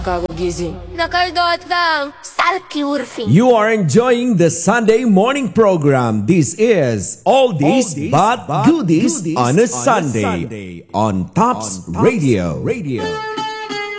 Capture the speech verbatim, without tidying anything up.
nakakagising. Nakardotang salkiurfing. You are enjoying the Sunday morning program. This is Oldies, Oldies but, but Goodies, goodies on a, on Sunday, a Sunday on Tops, on Tops Radio. Radio.